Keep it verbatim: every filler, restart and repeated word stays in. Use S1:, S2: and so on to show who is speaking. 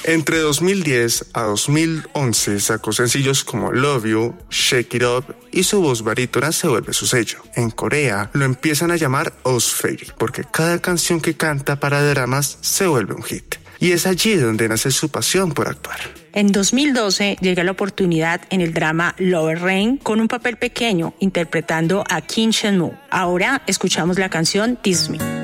S1: Entre dos mil diez a dos mil once sacó sencillos como Love You, Shake It Up y su voz barítona se vuelve su sello. En Corea lo empiezan a llamar Osferi porque cada canción que canta para dramas se vuelve un hit. Y es allí donde nace su pasión por actuar.
S2: En dos mil doce llega la oportunidad en el drama Lover Rain con un papel pequeño interpretando a Kim Shen-moo. Ahora escuchamos la canción Tease Me.